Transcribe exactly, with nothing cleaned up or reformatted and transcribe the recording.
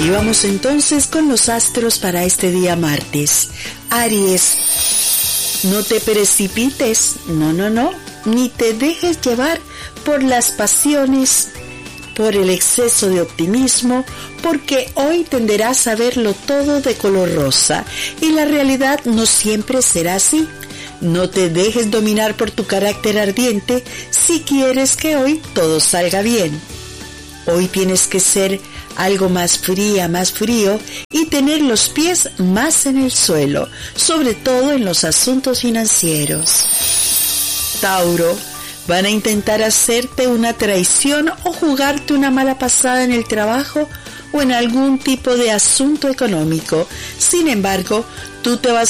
Y vamos entonces con los astros para este día martes. Aries, no te precipites, no, no, no, ni te dejes llevar por las pasiones, por el exceso de optimismo, porque hoy tenderás a verlo todo de color rosa y la realidad no siempre será así. No te dejes dominar por tu carácter ardiente si quieres que hoy todo salga bien. Hoy tienes que ser algo más fría, más frío y tener los pies más en el suelo, sobre todo en los asuntos financieros. Tauro, van a intentar hacerte una traición o jugarte una mala pasada en el trabajo o en algún tipo de asunto económico. Sin embargo, tú te vas